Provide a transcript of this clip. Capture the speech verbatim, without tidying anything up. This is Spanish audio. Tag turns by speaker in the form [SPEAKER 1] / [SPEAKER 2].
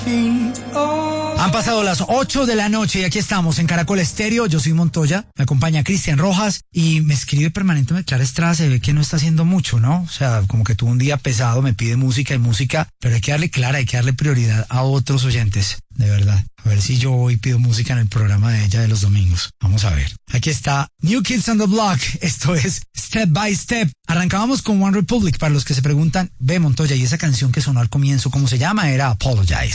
[SPEAKER 1] Han pasado las ocho de la noche y aquí estamos en Caracol Estéreo. Yo soy Montoya, me acompaña Cristian Rojas y me escribe permanentemente. Clara Estrada se ve que no está haciendo mucho, ¿no? O sea, como que tuvo un día pesado, me pide música y música, pero hay que darle, Clara, hay que darle prioridad a otros oyentes, de verdad. A ver si yo hoy pido música en el programa de ella de los domingos. Vamos a ver. Aquí está New Kids on the Block. Esto es Step by Step. Arrancábamos con One Republic. Para los que se preguntan, ve Montoya, y esa canción que sonó al comienzo, ¿cómo se llama? Era Apologize.